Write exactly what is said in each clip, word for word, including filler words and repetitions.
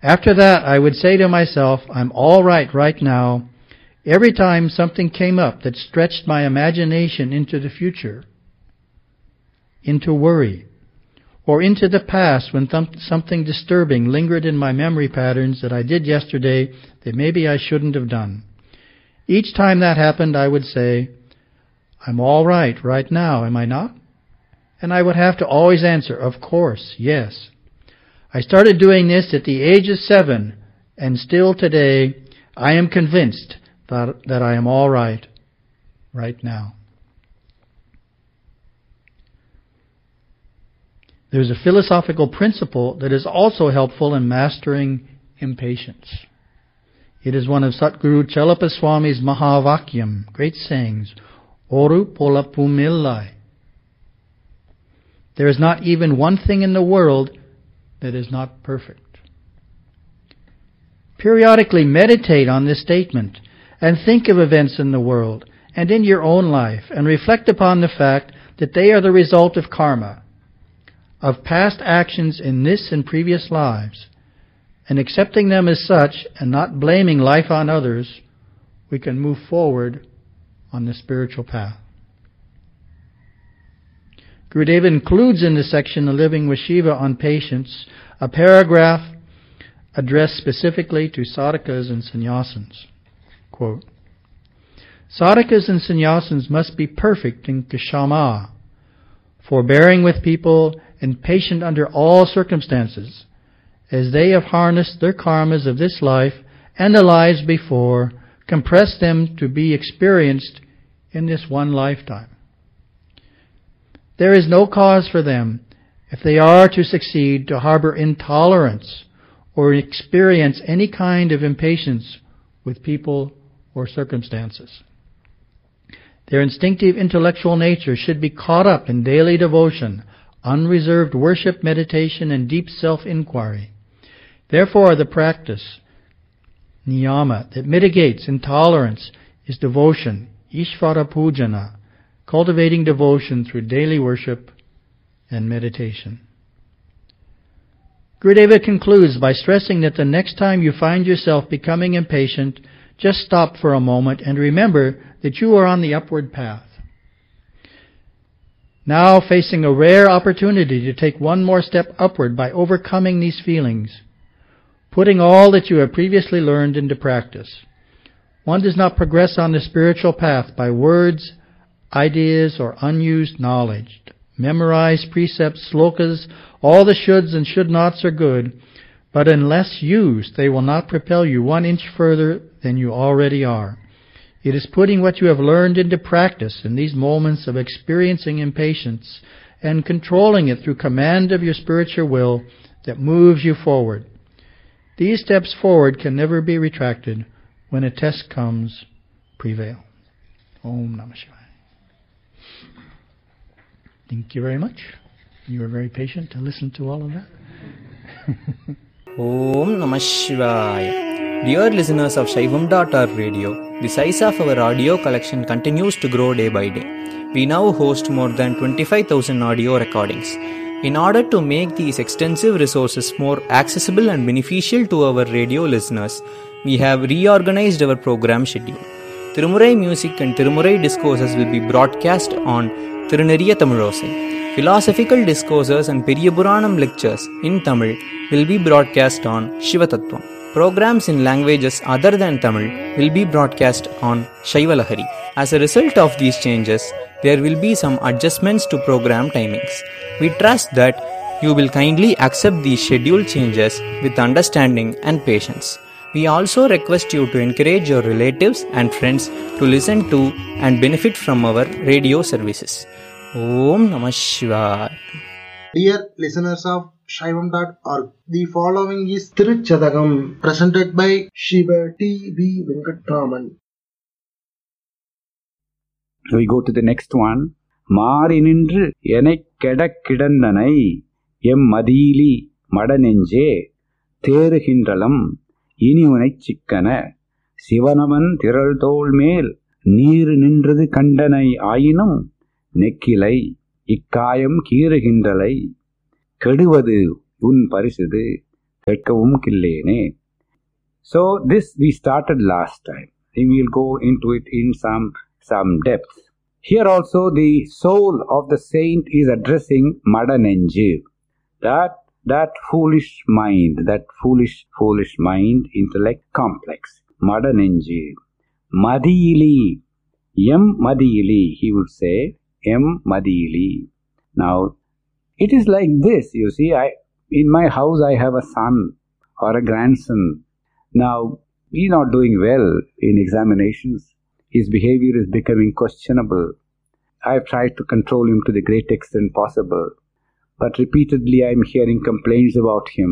After that, I would say to myself, I'm all right right now. Every time something came up that stretched my imagination into the future, into worry, or into the past when th- something disturbing lingered in my memory patterns that I did yesterday that maybe I shouldn't have done. Each time that happened, I would say, I'm all right right now, am I not? And I would have to always answer, of course, yes. I started doing this at the age of seven, and still today I am convinced that, that I am all right right now. There's a philosophical principle that is also helpful in mastering impatience. It is one of Satguru Chelapa Swami's Mahavakyam, great sayings, Oru Pola Pumillai. There is not even one thing in the world that is not perfect. Periodically meditate on this statement and think of events in the world and in your own life and reflect upon the fact that they are the result of karma, of past actions in this and previous lives, and accepting them as such and not blaming life on others, we can move forward on the spiritual path. Gurudeva includes in the section on Living with Shiva on Patience a paragraph addressed specifically to sadhakas and sannyasins. Quote, sadhakas and sannyasins must be perfect in kshama, forbearing with people and patient under all circumstances, as they have harnessed their karmas of this life and the lives before, compress them to be experienced in this one lifetime. There is no cause for them, if they are to succeed, to harbor intolerance or experience any kind of impatience with people or circumstances. Their instinctive intellectual nature should be caught up in daily devotion, unreserved worship, meditation, and deep self-inquiry. Therefore, the practice, niyama, that mitigates intolerance is devotion, Ishvara Pujana, cultivating devotion through daily worship and meditation. Gurudeva concludes by stressing that the next time you find yourself becoming impatient, just stop for a moment and remember that you are on the upward path. Now facing a rare opportunity to take one more step upward by overcoming these feelings, putting all that you have previously learned into practice. One does not progress on the spiritual path by words, ideas, or unused knowledge. Memorized precepts, slokas, all the shoulds and should nots are good, but unless used, they will not propel you one inch further than you already are. It is putting what you have learned into practice in these moments of experiencing impatience and controlling it through command of your spiritual will that moves you forward. These steps forward can never be retracted. When a test comes, prevail. Om Namah Shivaya. Thank you very much. You were very patient to listen to all of that. Om Namah Shivaya. Dear listeners of Shaivam dot org radio, the size of our audio collection continues to grow day by day. We now host more than twenty-five thousand audio recordings. In order to make these extensive resources more accessible and beneficial to our radio listeners, we have reorganized our program schedule. Tirumurai music and Tirumurai discourses will be broadcast on Tiruneriya Tamilosai. Philosophical discourses and Periyapuranam lectures in Tamil will be broadcast on Shivatattvam. Programs in languages other than Tamil will be broadcast on Shaivalahari. As a result of these changes, there will be some adjustments to program timings. We trust that you will kindly accept these schedule changes with understanding and patience. We also request you to encourage your relatives and friends to listen to and benefit from our radio services. Om Namah Shivaya. Dear listeners of Shaivam dot org, the following is Tiruchadagam presented by Shiva T V Venkatraman. We go to the next one. Mari nindru enek kedak kidannanai em madili madanenje theruhindralam inivunai chikkana Sivanavan thiral tol mel neer nindrathu kandanai ayinum nekkilai ikkayam kீறுகின்றலை கெடுவது உன் பரிசுது ketkavum killene. So this we started last time. We will go into it in some some depth. Here also the soul of the saint is addressing Madanenju. That that foolish mind, that foolish, foolish mind, intellect complex. Madanenju. Madiyili. Yem Madiyili, he would say. Yem Madiyili. Now, it is like this, you see, I in my house I have a son or a grandson. Now, he is not doing well in examinations. His behavior is becoming questionable. I have tried to control him to the great extent possible, but repeatedly I am hearing complaints about him.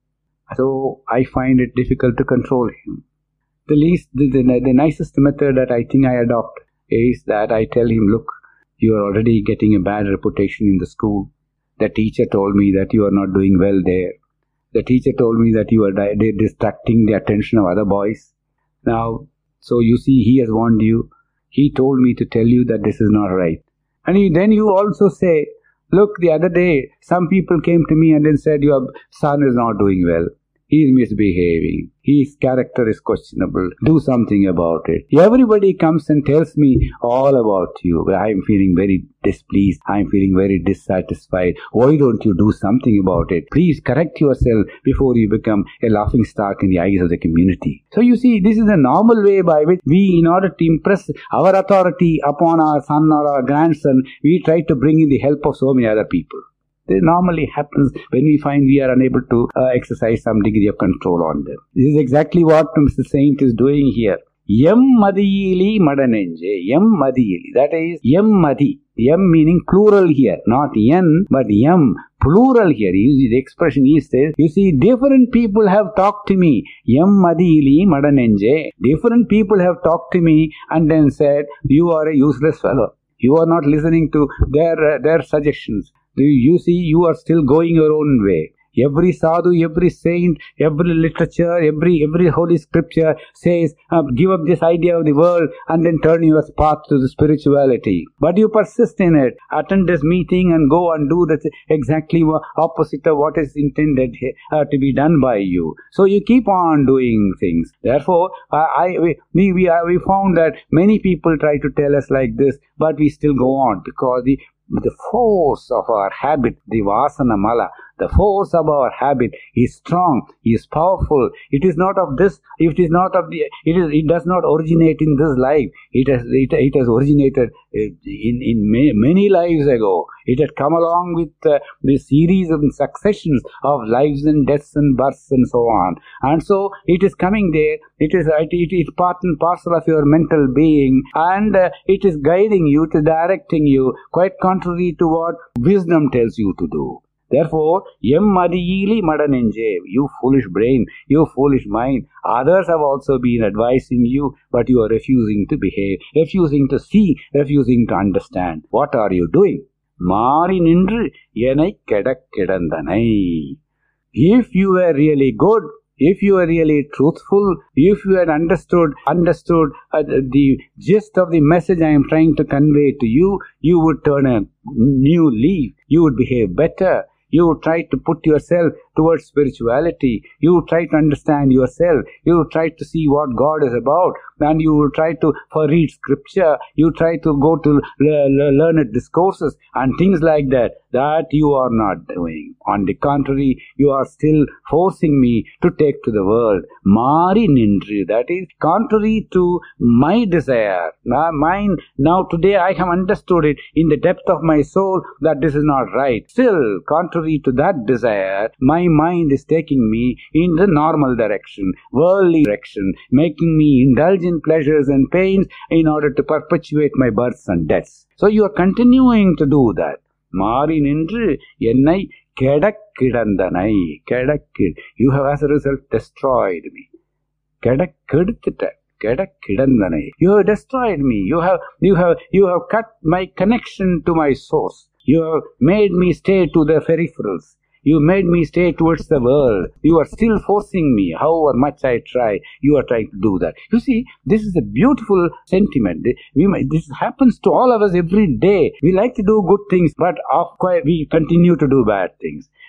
So I find it difficult to control him. The least, the, the, the nicest method that I think I adopt is that I tell him, look, you are already getting a bad reputation in the school. The teacher told me that you are not doing well there. The teacher told me that you are di- distracting the attention of other boys. Now, so you see, he has warned you. He told me to tell you that this is not right. And he, then you also say, look, the other day, some people came to me and then said, your son is not doing well. He is misbehaving. His character is questionable. Do something about it. Everybody comes and tells me all about you. I am feeling very displeased. I am feeling very dissatisfied. Why don't you do something about it? Please correct yourself before you become a laughing stock in the eyes of the community. So you see, this is the normal way by which we, in order to impress our authority upon our son or our grandson, we try to bring in the help of so many other people. This normally happens when we find we are unable to uh, exercise some degree of control on them. This is exactly what Mister Saint is doing here. Yem Madiyili Madanenje. Yem Madiyili. That is Yem Madi. Yem meaning plural here. Not yen, but yem. Plural here. He uses the expression, he says, you see, different people have talked to me. Yem Madiyili Madanenje. Different people have talked to me and then said, you are a useless fellow. You are not listening to their uh, their suggestions. You see, you are still going your own way. Every sadhu, every saint, every literature, every every holy scripture says, uh, give up this idea of the world and then turn your path to the spirituality. But you persist in it. Attend this meeting and go and do that exactly opposite of what is intended uh, to be done by you. So you keep on doing things. Therefore, I, I we we we, uh, we found that many people try to tell us like this, but we still go on because the The force of our habit, the vasana mala, the force of our habit is strong, is powerful. It is not of this, it is not of the, it is, it does not originate in this life. It has, it, it has originated in, in many, many lives ago. It had come along with uh, the series of successions of lives and deaths and births and so on. And so it is coming there. It is, it, it is part and parcel of your mental being, and uh, it is guiding you, to directing you, quite contrary to what wisdom tells you to do. Therefore, Yem Madiyili Madanenje, you foolish brain, you foolish mind, others have also been advising you, but you are refusing to behave, refusing to see, refusing to understand. What are you doing? Mari nindru yenai kedak kidandanai. If you were really good, if you were really truthful, if you had understood understood uh, the gist of the message I am trying to convey to you, you would turn a new leaf. You would behave better. You would try to put yourself towards spirituality. You would try to understand yourself. You would try to see what God is about. And you would try to for read scripture. You try to go to learned discourses and things like that. That you are not doing. On the contrary, you are still forcing me to take to the world. Mari nindru. That is contrary to my desire. Now, mine, now today I have understood it in the depth of my soul that this is not right. Still, contrary to that desire, my mind is taking me in the normal direction, worldly direction, making me indulge in pleasures and pains in order to perpetuate my births and deaths. So you are continuing to do that. Mari nindru ennai kedak kidandanai. Kedak kid. You have as a result destroyed me. Kedak keduthita. Kedak kidandanai. You have destroyed me. You have you have you have cut my connection to my source. You have made me stay to the peripherals. You made me stay towards the world. You are still forcing me. However much I try, you are trying to do that. You see, this is a beautiful sentiment. We might, this happens to all of us every day. We like to do good things, but of course we continue to do bad things.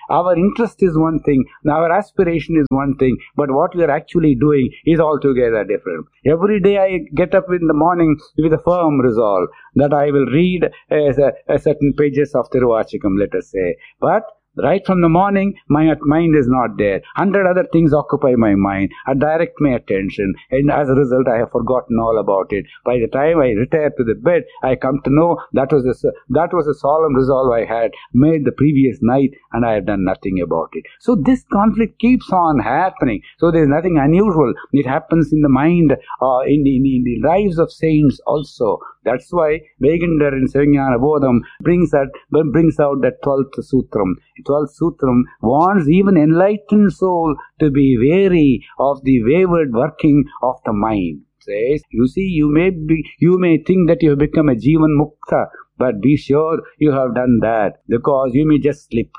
Our interest is one thing, our aspiration is one thing, but what we are actually doing is altogether different. Every day I get up in the morning with a firm resolve that I will read a, a certain pages of Tiruvachikam, let us say. But right from the morning, my mind is not there. Hundred other things occupy my mind and direct my attention. And as a result, I have forgotten all about it. By the time I retire to the bed, I come to know that was a, that was a solemn resolve I had made the previous night, and I have done nothing about it. So this conflict keeps on happening. So there is nothing unusual. It happens in the mind, uh, in, the, in the lives of saints also. That's why Vegander in Sivajnana Bodham brings that brings out that twelfth sutram. twelfth sutram warns even enlightened soul to be wary of the wayward working of the mind. Says, you see, you may be, you may think that you have become a Jivan Mukta, but be sure you have done that, because you may just slip.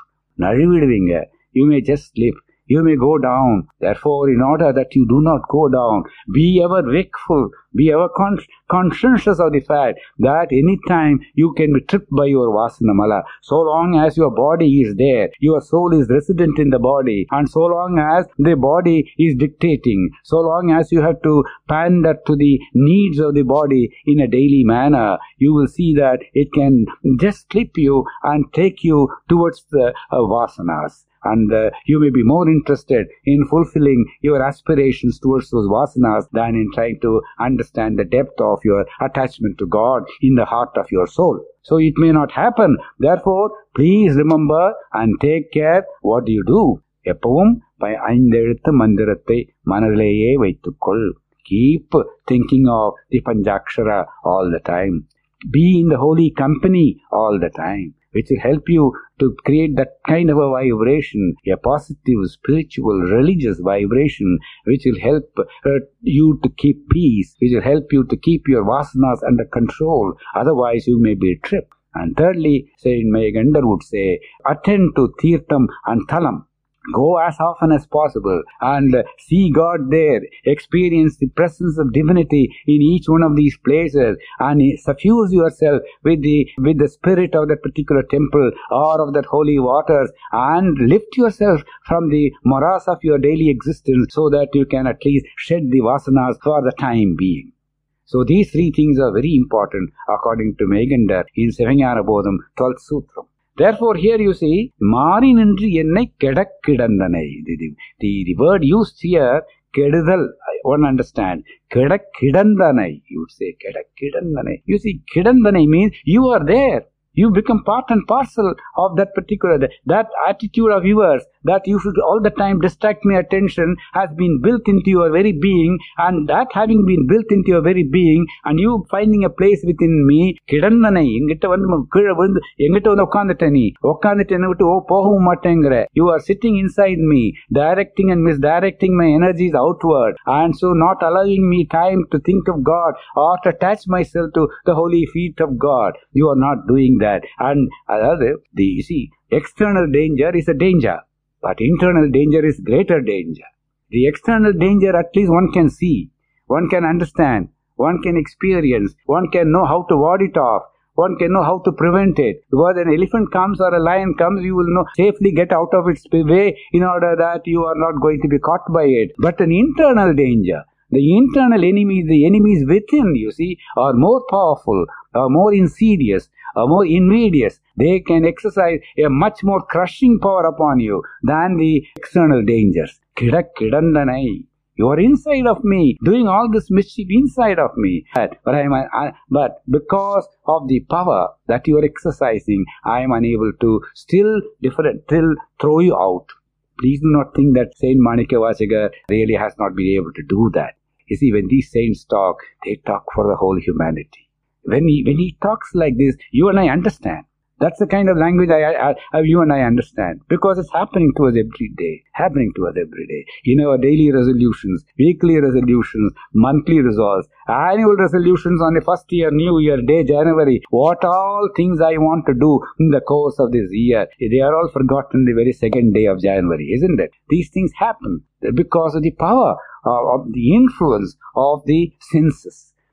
You may just slip. You may go down. Therefore, in order that you do not go down, be ever wakeful, be ever con- conscientious of the fact that any time you can be tripped by your Vasanamala. So long as your body is there, your soul is resident in the body, and so long as the body is dictating, so long as you have to pander to the needs of the body in a daily manner, you will see that it can just slip you and take you towards the uh, Vasanas. And uh, you may be more interested in fulfilling your aspirations towards those vasanas than in trying to understand the depth of your attachment to God in the heart of your soul. So it may not happen. Therefore, please remember and take care what you do. எப்பவும் ஐந்தெழுத்து மந்திரத்தை மனதிலேயே வைத்துக்கொள். Keep thinking of the Panchakshara all the time. Be in the holy company all the time, which will help you to create that kind of a vibration, a positive, spiritual, religious vibration, which will help uh, you to keep peace, which will help you to keep your vasanas under control. Otherwise, you may be tripped. And thirdly, Saint Meghender would say, attend to Tirtham and Thalam. Go as often as possible and see God there. Experience the presence of divinity in each one of these places, and suffuse yourself with the with the spirit of that particular temple or of that holy waters, and lift yourself from the morass of your daily existence so that you can at least shed the vasanas for the time being. So these three things are very important according to Meghender in Sivajnana Bodham, twelfth Sutram. Therefore, here you see, Mari Nindri Ennai Kedakkidandanai. The, the, the word used here, Kedadal, one understand. Kedakkidandanai, you would say Kedakkidandanai. You see, Kidandanai means you are there. You become part and parcel of that particular, that attitude of yours, that you should all the time distract my attention, has been built into your very being, and that having been built into your very being, and you finding a place within me, kidandanai, engita vandu kizha vindu engita vandu ukkandita nee ukkandita enna vittu oh pogavum mattengra, you are sitting inside me, directing and misdirecting my energies outward, and so not allowing me time to think of God or to attach myself to the holy feet of God. You are not doing that. And other, the you see, external danger is a danger, but internal danger is greater danger. The external danger at least one can see, one can understand, one can experience, one can know how to ward it off, one can know how to prevent it. Because an elephant comes or a lion comes, you will know safely get out of its way in order that you are not going to be caught by it. But an internal danger, the internal enemies, the enemies within, you see, are more powerful, are more insidious, are more invidious. They can exercise a much more crushing power upon you than the external dangers. Kidak kidandanai. You are inside of me, doing all this mischief inside of me. But, I am, I, but because of the power that you are exercising, I am unable to still, different, still throw you out. Please do not think that Saint Manikyavachaka really has not been able to do that. You see, when these saints talk, they talk for the whole humanity. When he, when he talks like this, you and I understand. That's the kind of language I, I, I, you and I understand. Because it's happening to us every day. Happening to us every day. In our daily resolutions, weekly resolutions, monthly resolves, annual resolutions on the first year, new year, day, January. What all things I want to do in the course of this year. They are all forgotten the very second day of January, isn't it? These things happen because of the power of the influence of the senses.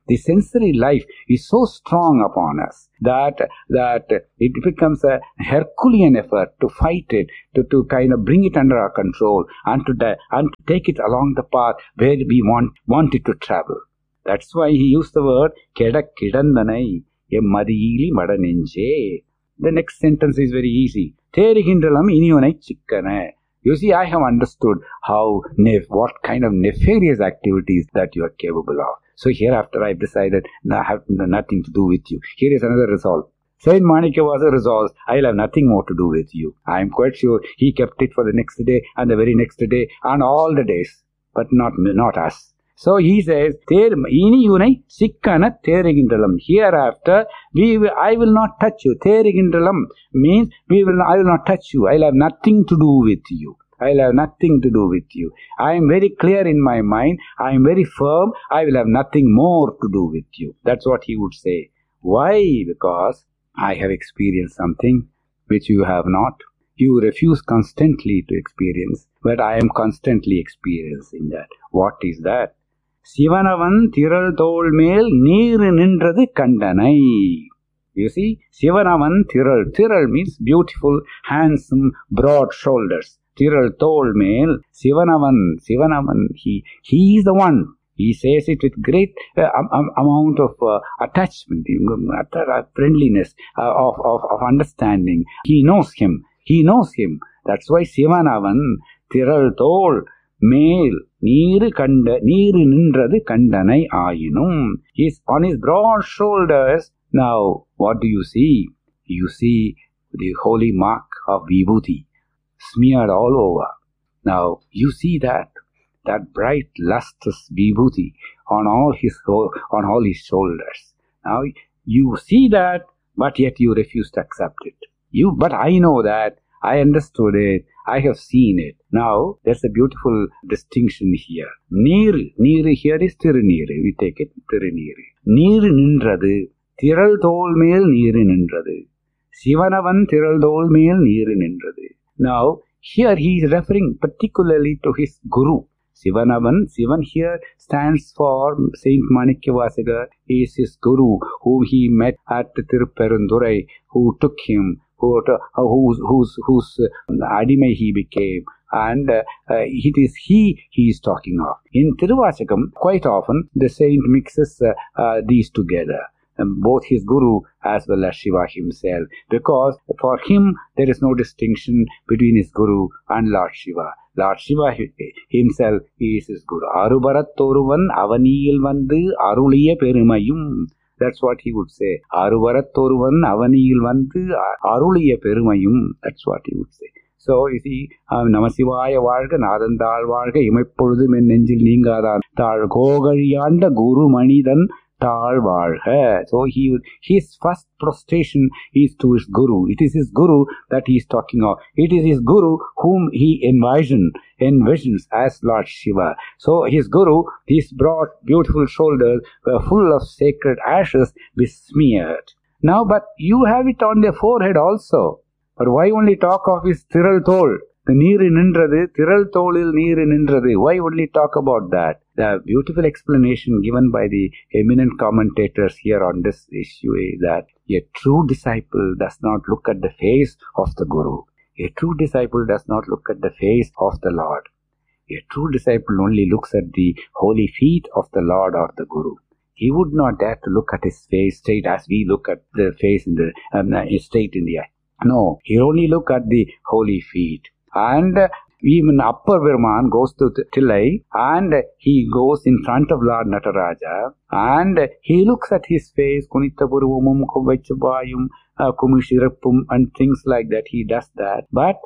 the sensory life is so strong upon us that that it becomes a Herculean effort to fight it, to, to kind of bring it under our control and to, di- and to take it along the path where we want, want it to travel. That's why he used the word kedak kidandanai emmadiyili madanenje. The next sentence is very easy. Therigindalam iniyonai chikkana. You see, I have understood how, nef- what kind of nefarious activities that you are capable of. So hereafter I have decided I have nothing to do with you. Here is another resolve. Saint Manikyavasa resolves, I will have nothing more to do with you. I am quite sure he kept it for the next day and the very next day and all the days, but not, not us. So he says, Iniyunai sikkana therigindalam. Hereafter, we will, I will not touch you. Therigindalam means we will, I will not touch you. I will have nothing to do with you. I will have nothing to do with you. I am very clear in my mind. I am very firm. I will have nothing more to do with you. That's what he would say. Why? Because I have experienced something which you have not. You refuse constantly to experience, but I am constantly experiencing that. What is that? Sivanavan thiral thol mel neer nindrathu kandanai. You see, Sivanavan thiral. Thiral means beautiful, handsome, broad shoulders. Thiral thol mel, Sivanavan, Sivanavan, he, he is the one. He says it with great uh, um, amount of uh, attachment, uh, friendliness, uh, of, of, of understanding. He knows him. He knows him. That's why Sivanavan thiral thol mel neer kanda neer nindrathu kandanai ayinum. He is on his broad shoulders. Now, what do you see? You see the holy mark of Vibhuti smeared all over. Now, you see that, that bright, lustrous Vibhuti on all his, on all his shoulders. Now, you see that, but yet you refuse to accept it. You, but I know that, I understood it, I have seen it. Now, there's a beautiful distinction here. Neer, neer here is Tirunir. We take it, Tirunir. Neer nindrathu, thiral thol mel neer nindrathu. Sivanavan thiral thol mel neer nindrathu. Now, here he is referring particularly to his guru. Sivanavan, Sivan here stands for Saint Manikyavasika. He is his guru, whom he met at Tirupperundurai, who took him, who, whose, whose, whose adimai he became. And uh, uh, it is he he is talking of. In Tiruvachakam, quite often the saint mixes uh, uh, these together. Um, both his guru as well as Shiva himself, because for him there is no distinction between his guru and Lord Shiva. Lord Shiva himself is his guru. Arubarattoruvan avaniyil vandu aruliya perumayum. That's what he would say. Arubarattoruvan avaniyil vandu aruliya perumayum. That's what he would say. So, you see, um, Namasivaya Varga, Nadandal Varga, Imaipurudum en Nenjil Ningadan, Tal Gogarianda Guru Manidan, Tal Varga. So, he, his first prostration is to his Guru. It is his Guru that he is talking of. It is his Guru whom he envision, envisions as Lord Shiva. So, his Guru, his broad, beautiful shoulders were full of sacred ashes besmeared. Now, but you have it on their forehead also. But why only talk of his thiral thol? The neer nindrathu, thiral tholil neer nindrathu. Why only talk about that? The beautiful explanation given by the eminent commentators here on this issue is that a true disciple does not look at the face of the Guru. A true disciple does not look at the face of the Lord. A true disciple only looks at the holy feet of the Lord or the Guru. He would not dare to look at his face straight as we look at the face in the um, straight in the eye. No, he only look at the holy feet. And uh, even Upper Brahman goes to Tillai and he goes in front of Lord Nataraja and he looks at his face, Kunitapurvumum, Kovachapayum, Kumishirappum and things like that. He does that. But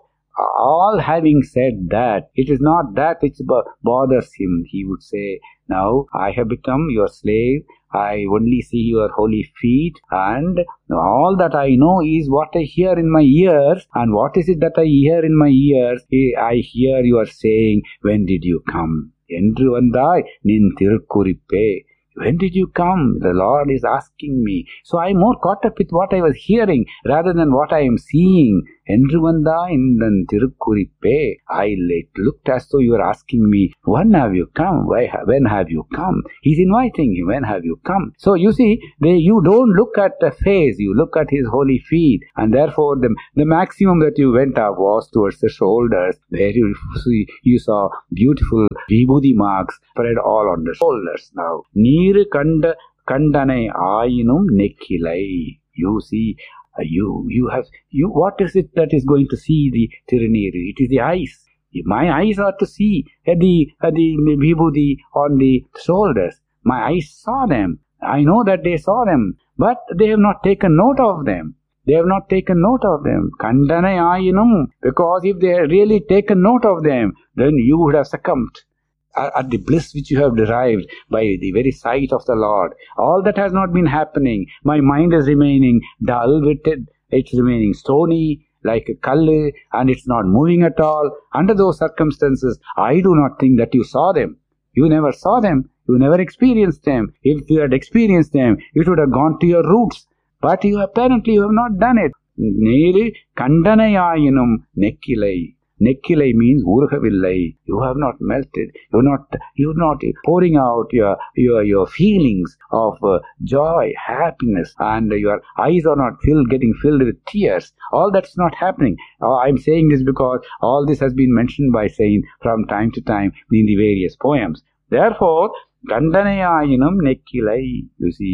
all having said that, it is not that which bothers him. He would say, now I have become your slave. I only see your holy feet and all that I know is what I hear in my ears. And what is it that I hear in my ears? I hear you are saying, when did you come? Endru vandai nin tirukurippe. When did you come? The Lord is asking me. So I am more caught up with what I was hearing rather than what I am seeing. என்று வந்தா in திருக்குறிப்பே. I looked as though you were asking me, when have you come? Why, when have you come? He's inviting you, when have you come? So you see, they, you don't look at the face, you look at his holy feet. And therefore, the, the maximum that you went up was towards the shoulders, where you, you saw beautiful vibhuti marks spread all on the shoulders. Now, Neeru kanda kandanai ayinum nekkilai. You see, Uh, you you have you what is it that is going to see the Tiruneeru? It is the eyes. My eyes are to see uh, the uh, the vibhuti on the shoulders. My eyes saw them. I know that they saw them, but they have not taken note of them. They have not taken note of them. Kandanai ayinum, because if they had really taken note of them, then you would have succumbed at the bliss which you have derived by the very sight of the Lord. All that has not been happening. My mind is remaining dull-witted. It's remaining stony, like a kallu, and it's not moving at all. Under those circumstances, I do not think that you saw them. You never saw them. You never experienced them. If you had experienced them, it would have gone to your roots. But you apparently you have not done it. Neeru kandanayayinum nekkilai. Nekkilai means urhavillai. You have not melted. You're not, you're not pouring out your, your, your feelings of uh, joy, happiness, and your eyes are not filled, getting filled with tears. All that's not happening. Uh, I'm saying this because all this has been mentioned by Saint from time to time in the various poems. Therefore, Kandanayayinam nekkilai. You see,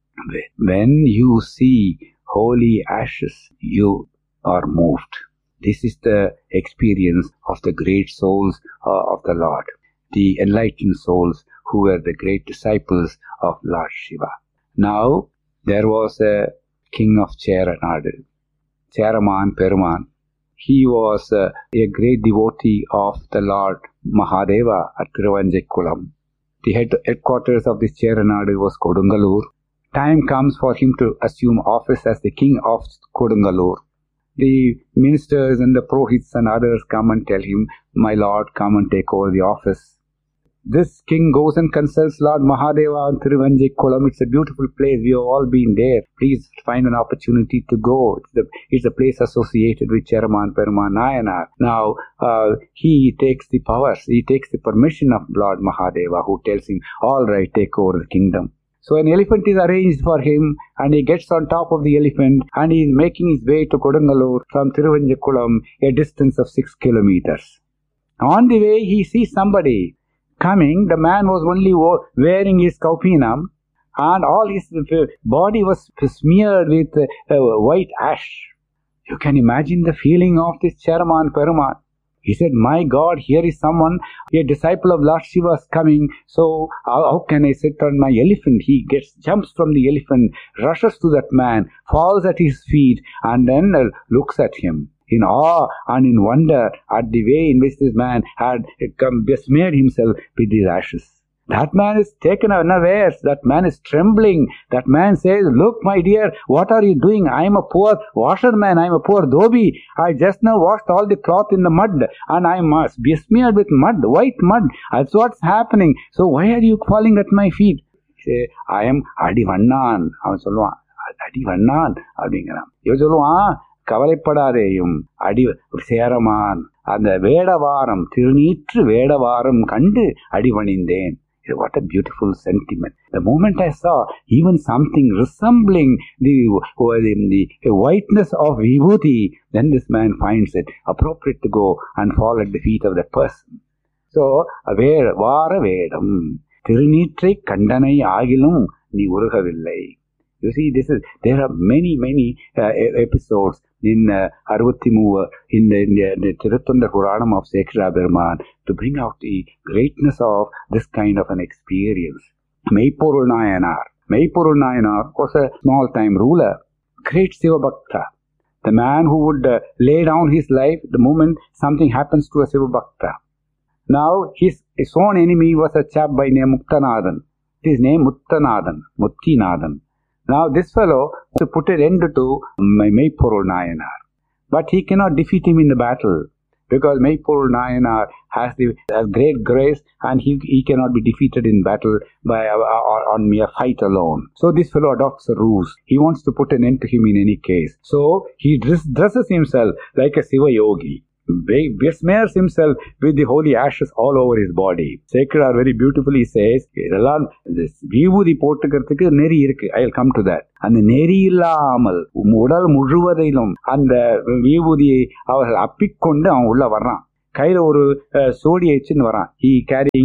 when you see holy ashes, you are moved. This is the experience of the great souls uh, of the Lord, the enlightened souls who were the great disciples of Lord Shiva. Now, there was a king of Cheranadu, Cheraman Peruman. He was uh, a great devotee of the Lord Mahadeva at Tiruvanjaikulam. The head, headquarters of this Cheranadu was Kodungalur. Time comes for him to assume office as the king of Kodungalur. The ministers and the Purohits and others come and tell him, my lord, come and take over the office. This king goes and consults Lord Mahadeva on Tiruvanjaikulam. It's a beautiful place. We have all been there. Please find an opportunity to go. It's, the, it's a place associated with Cheraman Peruman Nayanar. Now, uh, he takes the powers. He takes the permission of Lord Mahadeva, who tells him, all right, take over the kingdom. So an elephant is arranged for him, and he gets on top of the elephant, and he is making his way to Kodungalur from Tiruvanjaikulam, a distance of six kilometers. On the way, he sees somebody coming. The man was only wearing his kaupinam, and all his body was smeared with uh, white ash. You can imagine the feeling of this Cheraman Peruman. He said, my God, here is someone, a disciple of Lord Shiva is coming, so how, how can I sit on my elephant? He gets, jumps from the elephant, rushes to that man, falls at his feet, and then uh, looks at him in awe and in wonder at the way in which this man had come, besmeared himself with these ashes. That man is taken unawares. That man is trembling. That man says, look, my dear, what are you doing? I am a poor washerman. I am a poor dhobi. I just now washed all the cloth in the mud, and I must be smeared with mud, white mud. That's what's happening. So why are you falling at my feet? He say, I am Adivannan. அவன் சொல்லுவான், Adivannan அப்படிங்கிறான். இவன் சொல்லுவான், கவலைப்படாதேயும் அடி சேரமான் அந்த வேடவாரம் திருநீற்று வேடவாரம் கண்டு அடிவணிந்தேன். What a beautiful sentiment. The moment I saw even something resembling the, the, the whiteness of vibhuti, then this man finds it appropriate to go and fall at the feet of that person. So, vara vedam, திருநீற்றை கண்டனை ஆகிலும் நீ உருகவில்லை. You see, this is, there are many, many uh, episodes in uh, Arvathimuva, in the, in the, the Tirutondar Puranam of Sekshara Peruman, to bring out the greatness of this kind of an experience. Meipporul Nayanar. Meipporul Nayanar was a small-time ruler, great Siva Bhakta. The man who would uh, lay down his life the moment something happens to a Siva Bhakta. Now, his, his own enemy was a chap by name Muktanathan. His name Muttanathan, Muttinathan. Now this fellow to put an end to Meipporul Nayanar. But he cannot defeat him in the battle. because Maypur Nayanar has the has great grace and he, he cannot be defeated in battle by uh, on mere fight alone. So this fellow adopts a ruse. He wants to put an end to him in any case. So he dress, dresses himself like a Siva yogi. Besmears himself with the holy ashes all over his body. Sekar very beautifully says, this vibhuti போட்டுக்கிறதுக்கு நெறி இருக்கு. I'll come to that. அந்த நெறி இல்லாமல் உடல் முழுவதிலும் அந்த விபூதியை அவர்கள் அப்பிக்கொண்டு அவன் உள்ள வர்றான். கையில ஒரு சோடி வச்சுன்னு வரான். He carrying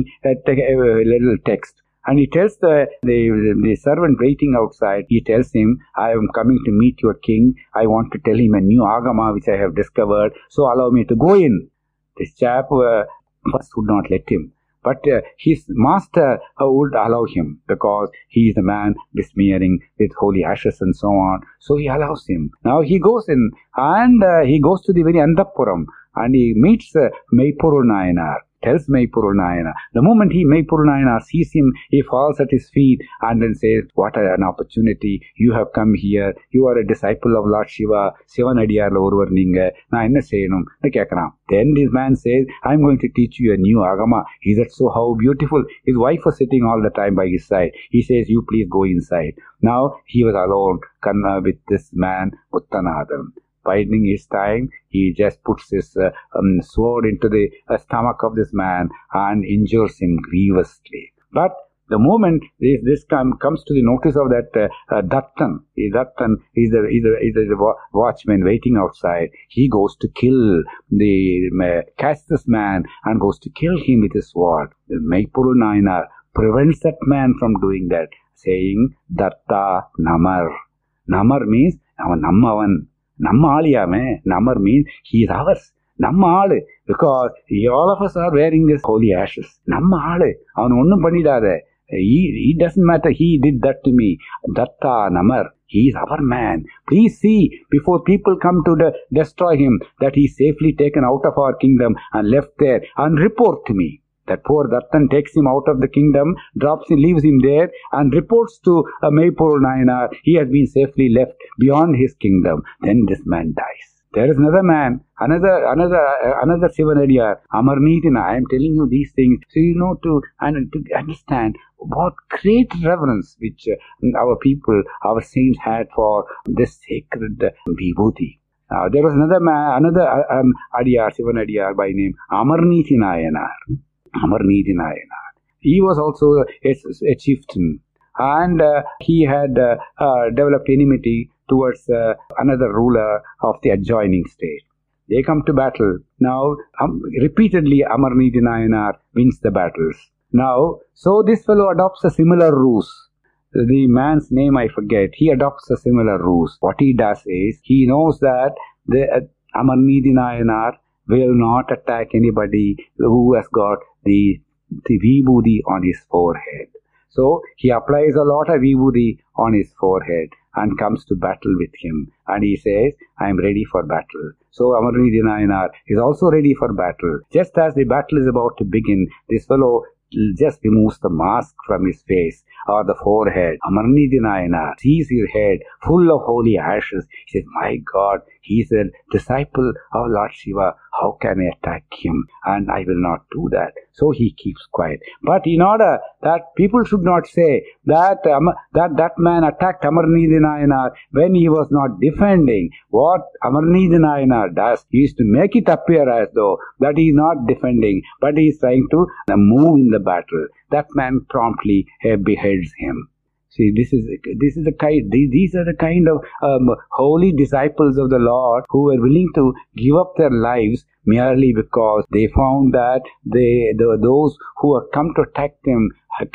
a little text. And he tells the, the, the servant waiting outside, he tells him, I am coming to meet your king. I want to tell him a new agama which I have discovered. So allow me to go in. This chap uh, first would not let him. But uh, his master uh, would allow him because he is a man besmearing with holy ashes and so on. So he allows him. Now he goes in and uh, he goes to the very Andapuram and he meets uh, Maypuru Nayanar. Tells Maypuru Nayanar. The moment he Maypuru Nayanar sees him, he falls at his feet and then says, what an opportunity. You have come here. You are a disciple of Lord Shiva. Sivanadiyarla oruvar neenga. Na enna seyanum? Na kekran. Then this man says, I am going to teach you a new agama. He said, so how beautiful. His wife was sitting all the time by his side. He says, you please go inside. Now he was alone with this man, Uttanadam. Biding his time, he just puts his uh, um, sword into the uh, stomach of this man and injures him grievously. But the moment this, this come, comes to the notice of that uh, uh, Dattan, Dattan is a, is, a, is a watchman waiting outside. He goes to kill the, uh, catch this man and goes to kill him with his sword. The Maypuru Nayanar prevents that man from doing that, saying, Datta Namar. Namar means, Namavan. Namma aliyame, Namar means he is ours. Namma alu, because he, all of us are wearing this holy ashes. Namma alu, avan onnum pannidada. He, he doesn't matter, he did that to me. Datta Namar, he is our man. Please see, before people come to de- destroy him, that he is safely taken out of our kingdom and left there, and report to me. That poor Dattan takes him out of the kingdom, drops him, leaves him there, and reports to uh, Maypuru Nayanar, he has been safely left beyond his kingdom. Then this man dies. There is another man, another another uh, another Sivanadiyar, Amarneethina. I am telling you these things so you know to and to understand what great reverence which uh, our people, our saints had for this sacred uh, Vibhuti. Uh, there was another man, another uh, um, Adiyar, Sivanadiyar by name Amarneethi Nayanar. Amarneethi Nayanar. He was also a, a chieftain and uh, he had uh, uh, developed enmity towards uh, another ruler of the adjoining state. They come to battle. Now, um, repeatedly Amarneethi Nayanar wins the battles. Now, so this fellow adopts a similar ruse. The man's name I forget. He adopts a similar ruse. What he does is, he knows that the uh, Amarneethi Nayanar will not attack anybody who has got the, the vibhuti on his forehead. So he applies a lot of vibhuti on his forehead and comes to battle with him. And he says, I am ready for battle. So Amarneethi Nayanar is also ready for battle. Just as the battle is about to begin, this fellow just removes the mask from his face or the forehead. Amarneethi Nayanar sees his head full of holy ashes. He says, my God, he is a disciple of Lord Shiva. How can I attack him? And I will not do that. So he keeps quiet. But in order that people should not say that um, that, that man attacked Amarneethi Nayanar when he was not defending, what Amarneethi Nayanar does is to make it appear as though that he is not defending, but he is trying to uh, move in the battle. That man promptly uh, beheads him. See, this is this is the kind. These are the kind of um, holy disciples of the Lord who were willing to give up their lives merely because they found that they the, those who have come to attack them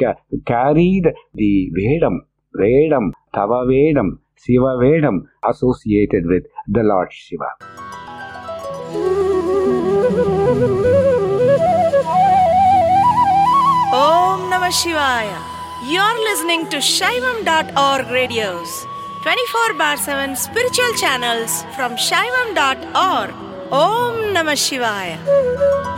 carried the Vedam, Vedam, Tava Vedam, Siva Vedam associated with the Lord Shiva. Om Namah Shivaya. You're listening to Shaivam dot org radios, twenty-four bar seven spiritual channels from Shaivam dot org. Om Namah Shivaya.